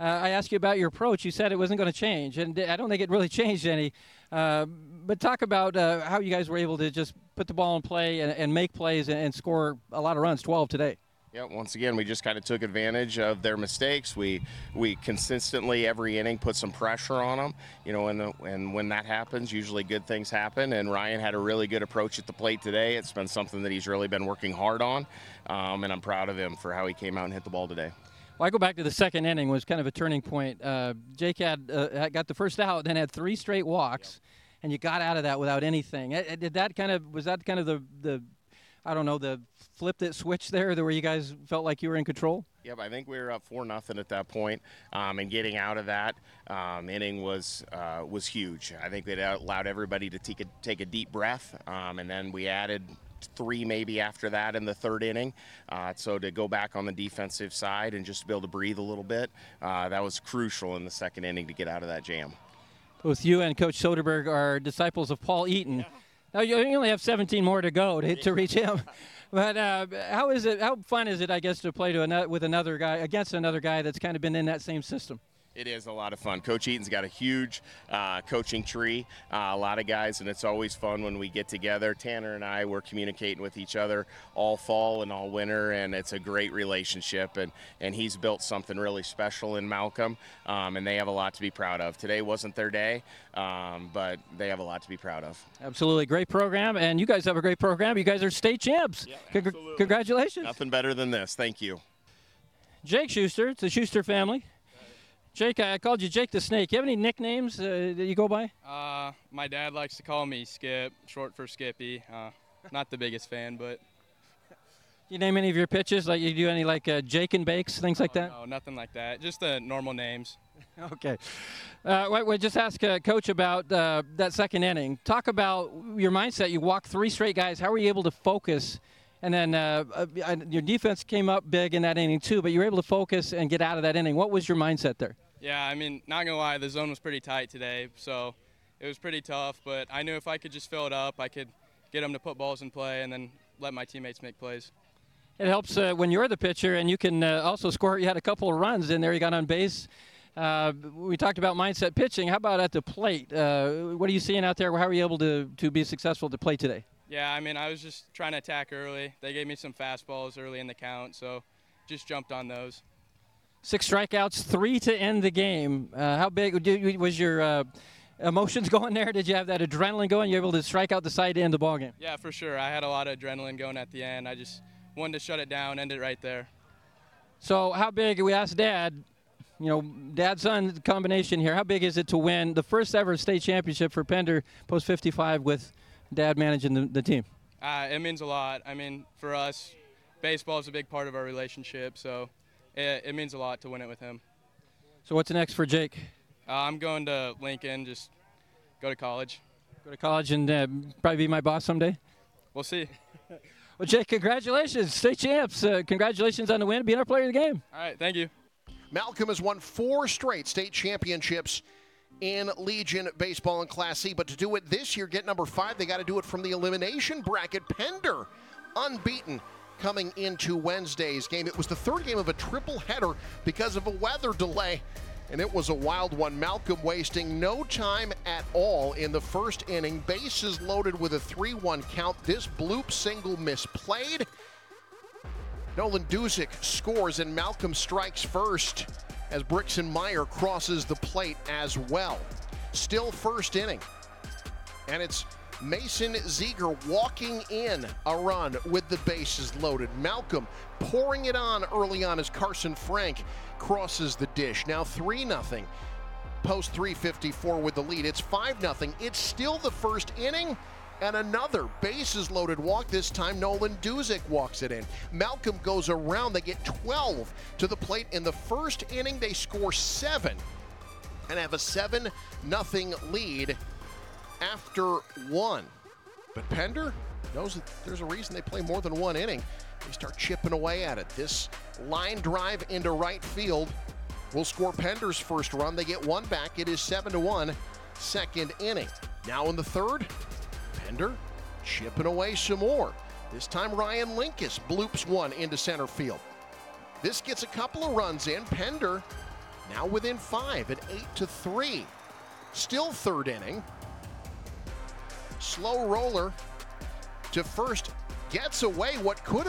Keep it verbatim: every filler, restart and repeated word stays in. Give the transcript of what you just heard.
uh, I asked you about your approach. You said it wasn't going to change, and I don't think it really changed any. Uh, but talk about uh, how you guys were able to just put the ball in play and, and make plays and, and score a lot of runs, twelve today. Yeah, once again, we just kind of took advantage of their mistakes. We we consistently every inning put some pressure on them, you know, and, the, and when that happens, usually good things happen. And Ryan had a really good approach at the plate today. It's been something that he's really been working hard on, um, and I'm proud of him for how he came out and hit the ball today. Well, I go back to the second inning was kind of a turning point. Uh, Jake had uh, got the first out, then had three straight walks, yep. and you got out of that without anything. Did that kind of was that kind of the the I don't know, the flip that switch there where you guys felt like you were in control? Yep, I think we were up four nothing at that point, um, and getting out of that um, inning was uh, was huge. I think it allowed everybody to take a, take a deep breath, um, and then we added three maybe after that in the third inning. Uh, so to go back on the defensive side and just be able to breathe a little bit, uh, that was crucial in the second inning to get out of that jam. Both you and Coach Soderberg are disciples of Paul Eaton. Yeah. Now, you only have seventeen more to go to, to reach him. But uh, how is it? How fun is it, I guess, to play to another, with another guy against another guy that's kind of been in that same system? It is a lot of fun. Coach Eaton's got a huge uh, coaching tree, uh, a lot of guys, and it's always fun when we get together. Tanner and I were communicating with each other all fall and all winter, and it's a great relationship, and, and he's built something really special in Malcolm, um, and they have a lot to be proud of. Today wasn't their day, um, but they have a lot to be proud of. Absolutely. Great program, and you guys have a great program. You guys are state champs. Yeah, Congr- congratulations. Nothing better than this. Thank you. Jake Schuster. It's the Schuster family. Jake, I called you Jake the Snake. You have any nicknames uh, that you go by? Uh, my dad likes to call me Skip, short for Skippy. Uh, not the biggest fan, but. You name any of your pitches? Like you do any like uh, Jake and Bakes, things like oh, that? No, nothing like that. Just the normal names. Okay. Uh, we we'll just ask uh, Coach about uh, that second inning. Talk about your mindset. You walked three straight guys. How were you able to focus? And then uh, uh, your defense came up big in that inning too, but you were able to focus and get out of that inning. What was your mindset there? Yeah, I mean, not going to lie, the zone was pretty tight today, so it was pretty tough. But I knew if I could just fill it up, I could get them to put balls in play and then let my teammates make plays. It helps uh, when you're the pitcher and you can uh, also score. You had a couple of runs in there. You got on base. Uh, we talked about mindset pitching. How about at the plate? Uh, what are you seeing out there? How are you able to, to be successful at the plate today? Yeah, I mean, I was just trying to attack early. They gave me some fastballs early in the count, so just jumped on those. Six strikeouts, three to end the game. Uh, how big was your uh, emotions going there? Did you have that adrenaline going? You were able to strike out the side to end the ballgame? Yeah, for sure. I had a lot of adrenaline going at the end. I just wanted to shut it down, end it right there. So how big, we asked Dad, you know, dad-son combination here, how big is it to win the first ever state championship for Pender Post fifty-five with Dad managing the, the team? Uh, it means a lot. I mean, for us, baseball is a big part of our relationship, so it, it means a lot to win it with him. So what's next for Jake? Uh, I'm going to Lincoln, just go to college. Go to college and uh, probably be my boss someday? We'll see. Well, Jake, congratulations. State champs. Uh, congratulations on the win, being our player of the game. All right, thank you. Malcolm has won four straight state championships in Legion Baseball in Class C, but to do it this year, get number five, they got to do it from the elimination bracket. Pender, unbeaten, coming into Wednesday's game. It was the third game of a triple header because of a weather delay, and it was a wild one. Malcolm wasting no time at all in the first inning. Bases loaded with a three one count. This bloop single misplayed. Nolan Duzick scores, and Malcolm strikes first as Brixton Meyer crosses the plate as well. Still first inning, and it's Mason Ziegler walking in a run with the bases loaded. Malcolm pouring it on early on as Carson Frank crosses the dish. Now three nothing. Post three fifty-four with the lead. It's five nothing. It's still the first inning, and another bases loaded walk. This time Nolan Duzick walks it in. Malcolm goes around. They get twelve to the plate in the first inning. They score seven and have a seven nothing lead after one. But Pender knows that there's a reason they play more than one inning. They start chipping away at it. This line drive into right field will score Pender's first run. They get one back. It is seven to one, second inning. Now in the third, Pender chipping away some more. This time Ryan Linkus bloops one into center field. This gets a couple of runs in. Pender now within five at eight to three. Still third inning. Slow roller to first, gets away what could have